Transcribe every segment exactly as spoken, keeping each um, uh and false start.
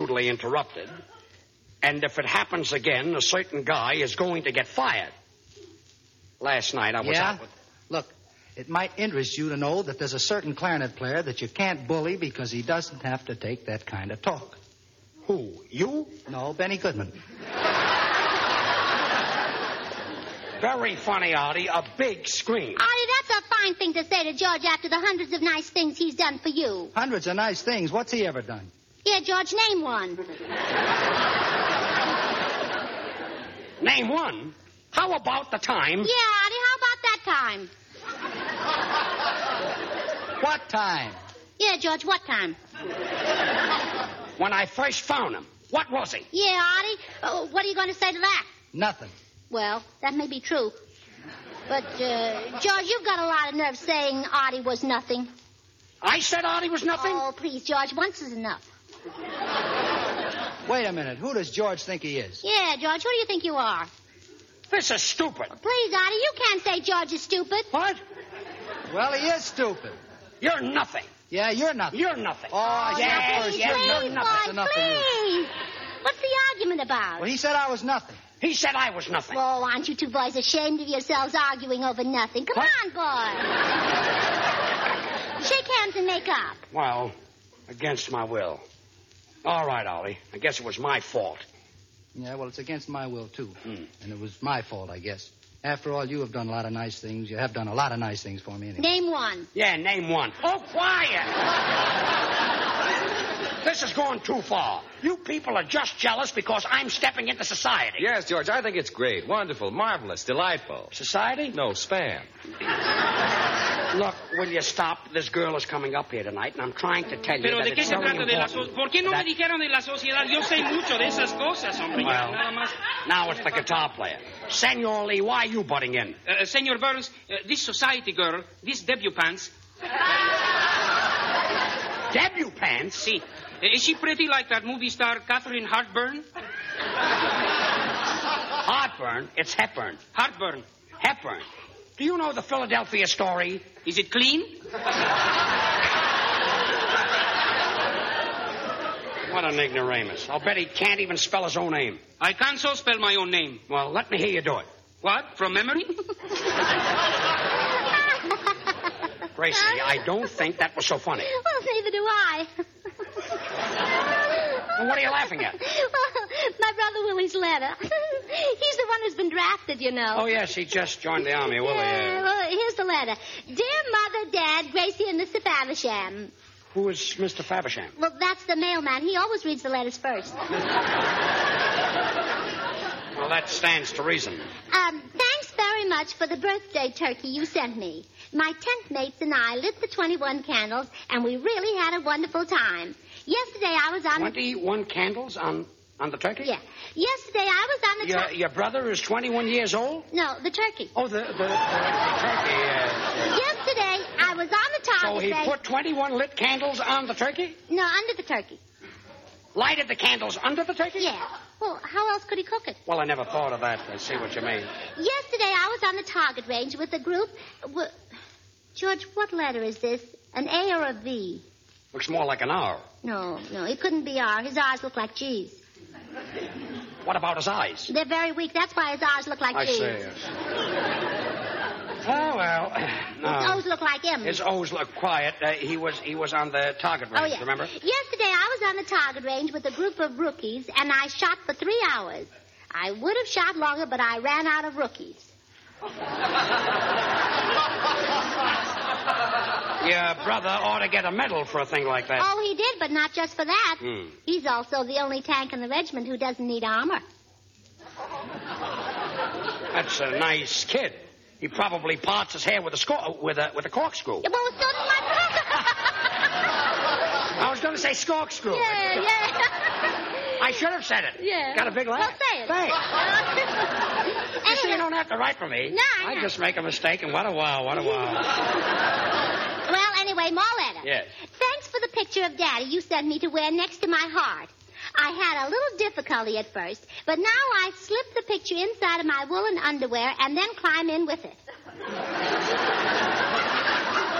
rudely interrupted. And if it happens again, a certain guy is going to get fired. Last night I was yeah? out with... Look, it might interest you to know that there's a certain clarinet player that you can't bully because he doesn't have to take that kind of talk. Who? You? No, Benny Goodman. Very funny, Artie. A big screen. Artie, that's a fine thing to say to George after the hundreds of nice things he's done for you. Hundreds of nice things. What's he ever done? Yeah, George, name one. Name one? How about the time... Yeah, Artie, how about that time? What time? Yeah, George, what time? When I first found him. What was he? Yeah, Artie, uh, what are you going to say to that? Nothing. Well, that may be true. But, uh, George, you've got a lot of nerve saying Artie was nothing. I said Artie was nothing? Oh, please, George, once is enough. Wait a minute. Who does George think he is? Yeah, George, who do you think you are? This is stupid. Please, Artie, you can't say George is stupid. What? Well, he is stupid. You're nothing. Yeah, you're nothing. You're nothing. Oh, yeah, please, yeah, please, you're nothing. boy, please. What's the argument about? Well, he said I was nothing. He said I was nothing. Oh, aren't you two boys ashamed of yourselves arguing over nothing? Come What? on, boys. Shake hands and make up. Well, against my will. All right, Ollie. I guess it was my fault. Yeah, well, it's against my will, too. Hmm. And it was my fault, I guess. After all, you have done a lot of nice things. You have done a lot of nice things for me anyway. Name one. Yeah, name one. Oh, quiet! This is going too far. You people are just jealous because I'm stepping into society. Yes, George, I think it's great, wonderful, marvelous, delightful. Society? No, spam. Look, will you stop? This girl is coming up here tonight, and I'm trying to tell you Pero that ¿de qué it's se very trata de la important sociedad? ¿Por qué no that- me dijeron de la sociedad? Yo sé mucho de esas cosas, hombre. Well, Nada más. now it's the guitar player. Senor Lee, why are you butting in? Uh, Senor Burns, uh, this society girl, this debutante, Debutante? see, uh, is she pretty like that movie star Catherine Hartburn? Heartburn? It's Hepburn. Hartburn. Hepburn. Do you know the Philadelphia story? Is it clean? What an ignoramus. I'll bet he can't even spell his own name. I can't so spell my own name. Well, let me hear you do it. What? From memory? Gracie, I don't think that was so funny. Well, neither do I. Well, what are you laughing at? Well, my brother Willie's letter. He's the one who's been drafted, you know. Oh, yes, he just joined the army, Willie. Yeah, Uh, well, here's the letter. Dear Mother, Dad, Gracie, and Mister Faversham. who is Mister Faversham? Well, that's the mailman. He always reads the letters first. Well, that stands to reason. Um, thanks very much for the birthday turkey you sent me. My tent mates and I lit the twenty-one candles, and we really had a wonderful time. Yesterday I was on... twenty-one candles on, on the turkey? Yeah. Yesterday I was on the... Your, tur- your brother is twenty-one years old? No, the turkey. Oh, the, the, the, the turkey. Uh, Yesterday I was on the target so he range... put twenty-one lit candles on the turkey? No, under the turkey. Lighted the candles under the turkey? Yeah. Well, how else could he cook it? Well, I never thought of that. I see what you mean. Yesterday I was on the target range with a group... W- George, what letter is this? An A or a V? Looks more like an R. No, no, it couldn't be R. His R's look like G's. What about his eyes? They're very weak. That's why his R's look like I G's. see. I see. Oh, well. No. His O's look like M's. His O's look quiet. Uh, he was he was on the target range, Oh, yeah. remember? Yesterday I was on the target range with a group of rookies, and I shot for three hours. I would have shot longer, but I ran out of rookies. Your brother ought to get a medal for a thing like that. Oh, he did, but not just for that. Hmm. He's also the only tank in the regiment who doesn't need armor. That's a nice kid. He probably parts his hair with a scor- with a with a corkscrew. Yeah, well, so did my brother. I was going to say corkscrew. Yeah, yeah. I should have said it. Yeah. Got a big laugh. Well, say it. Thanks. You see, you Anyway, don't have to write for me. No, I I know. just make a mistake, and what a wow, what a wow. well, anyway, more letter. Yes. Thanks for the picture of Daddy you sent me to wear next to my heart. I had a little difficulty at first, but now I slip the picture inside of my woolen underwear and then climb in with it.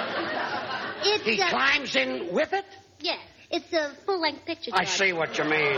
It's He a, climbs in with it? yes, it's a full-length picture, I George. see what you mean.